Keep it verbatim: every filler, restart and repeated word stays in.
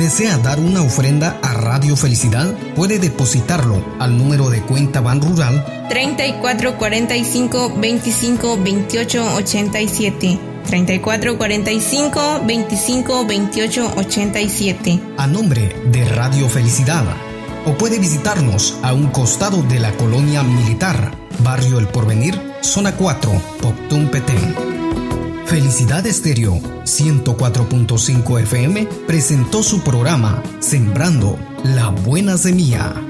desea dar una ofrenda a Radio Felicidad, puede depositarlo al número de cuenta Banrural treinta y cuatro cuarenta y cinco veinticinco veintiocho ochenta y siete. treinta y cuatro cuarenta y cinco veinticinco veintiocho ochenta y siete. a nombre de Radio Felicidad. O puede visitarnos a un costado de la colonia militar, Barrio El Porvenir, Zona cuatro, Poctún Petén. Felicidad Estéreo ciento cuatro punto cinco F M presentó su programa Sembrando la Buena Semilla.